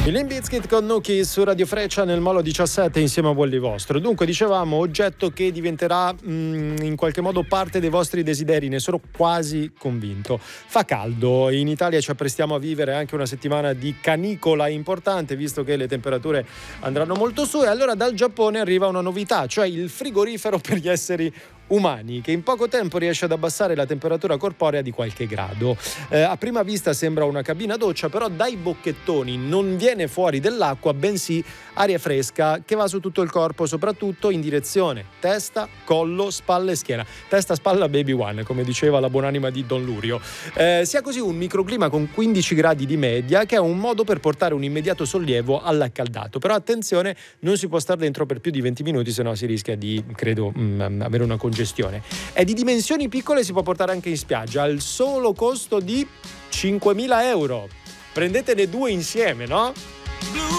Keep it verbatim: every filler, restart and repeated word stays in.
I Limp Bizkit con Nookie su Radio Freccia nel Molo diciassette insieme a Volli Vostro. Dunque, dicevamo, oggetto che diventerà mh, in qualche modo parte dei vostri desideri, ne sono quasi convinto. Fa caldo, in Italia ci apprestiamo a vivere anche una settimana di canicola importante, visto che le temperature andranno molto su, e allora dal Giappone arriva una novità, cioè il frigorifero per gli esseri umani, che in poco tempo riesce ad abbassare la temperatura corporea di qualche grado. Eh, a prima vista sembra una cabina doccia, però dai bocchettoni non viene fuori dell'acqua, bensì aria fresca che va su tutto il corpo, soprattutto in direzione testa, collo, spalle e schiena. Testa, spalla, baby one, come diceva la buonanima di Don Lurio. Eh, sia così un microclima con quindici gradi di media, che è un modo per portare un immediato sollievo all'accaldato. Però attenzione, non si può stare dentro per più di venti minuti, se no si rischia di, credo, mh, avere una congestione. È di dimensioni piccole, si può portare anche in spiaggia al solo costo di cinquemila euro. Prendetene due insieme, no?